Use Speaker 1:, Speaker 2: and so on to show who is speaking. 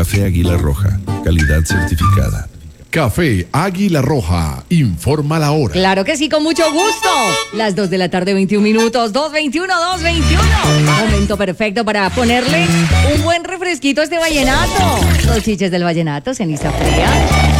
Speaker 1: Café Águila Roja, calidad certificada.
Speaker 2: Café Águila Roja, informa la hora.
Speaker 3: Claro que sí, con mucho gusto. Las 2 de la tarde, 21 minutos. 2:21. Momento perfecto para ponerle un buen refresquito a este vallenato. Los chiches del vallenato, ceniza fría.